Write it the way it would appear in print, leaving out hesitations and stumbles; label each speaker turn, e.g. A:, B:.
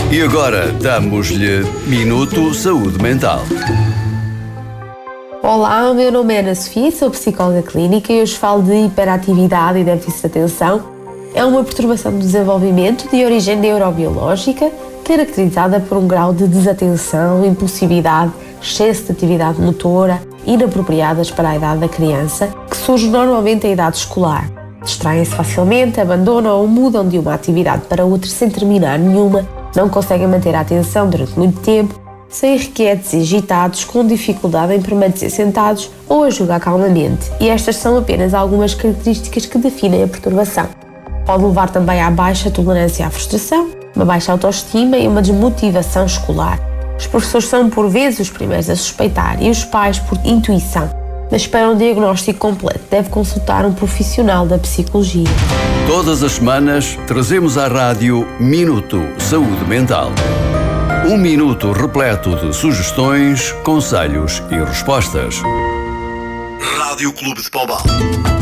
A: E agora damos-lhe Minuto Saúde Mental.
B: Olá, o meu nome é Ana Sofia, sou psicóloga clínica e hoje falo de hiperatividade e déficit de atenção. É uma perturbação do desenvolvimento de origem neurobiológica, caracterizada por um grau de desatenção, impulsividade, excesso de atividade motora, inapropriadas para a idade da criança, que surge normalmente à idade escolar. Distraem-se facilmente, abandonam ou mudam de uma atividade para outra sem terminar nenhuma, não conseguem manter a atenção durante muito tempo, são irrequietos e agitados, com dificuldade em permanecer sentados ou a jogar calmamente. E estas são apenas algumas características que definem a perturbação. Pode levar também à baixa tolerância à frustração, uma baixa autoestima e uma desmotivação escolar. Os professores são, por vezes, os primeiros a suspeitar e os pais por intuição. Mas para um diagnóstico completo deve consultar um profissional da psicologia.
A: Todas as semanas trazemos à rádio Minuto Saúde Mental. Um minuto repleto de sugestões, conselhos e respostas. Rádio Clube de Pombal.